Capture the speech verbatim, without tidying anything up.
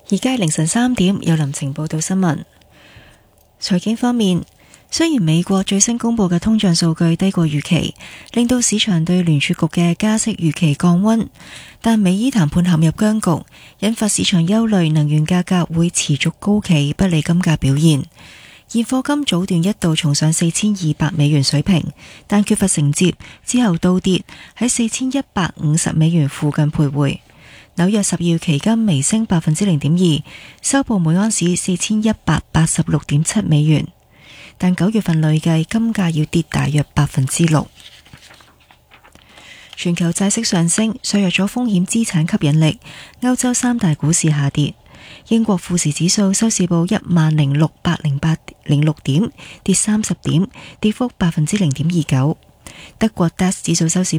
而家凌晨三點，有林晴報道新聞。財經方面，雖然美國最新公布嘅通脹數據低過預期，令到市場對聯儲局嘅加息預期降溫，但美伊談判陷入僵局，引發市場憂慮能源價格會持續高企，不利金價表現。現貨金早段一度重上四千二百美元水平，但缺乏承接，之後倒跌喺四千一百五十美元附近徘徊。紐約十二月期金微升百分之零點二，收報每安士四千一百八十六點七美元，但九月份累計金價要跌大約百分之六。全球債息上升，削弱咗風險資產吸引力，歐洲三大股市下跌。英國富時指數收市報一萬零六百零八零六點，跌三十點，跌幅百分之零點二九。德國 D A X 指數收市